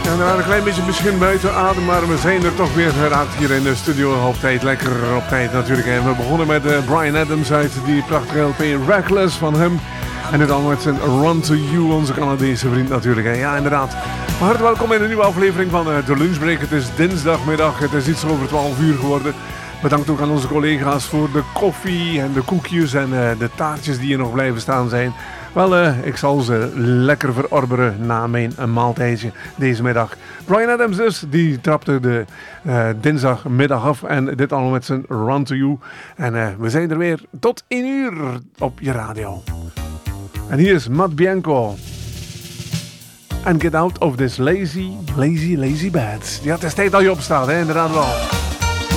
Ja, we waren een klein beetje misschien buiten adem, maar we zijn er toch weer geraakt hier in de studio op tijd. Lekker op tijd natuurlijk. En we begonnen met Bryan Adams uit die prachtige LP Reckless van hem. En dit allemaal met zijn Run to You, onze Canadese vriend natuurlijk. En ja, inderdaad. Maar hartelijk welkom in een nieuwe aflevering van de Lunchbreak. Het is dinsdagmiddag, het is iets over 12 uur geworden. Bedankt ook aan onze collega's voor de koffie en de koekjes en de taartjes die hier nog blijven staan zijn. Wel, ik zal ze lekker verorberen na mijn maaltijdje deze middag. Bryan Adams dus, die trapte de dinsdagmiddag af en dit allemaal met zijn Run to You. En we zijn er weer tot 1 uur op je radio. En hier is Matt Bianco. And get out of this lazy bed. Ja, het is tijd dat je opstaat, hè? Inderdaad wel.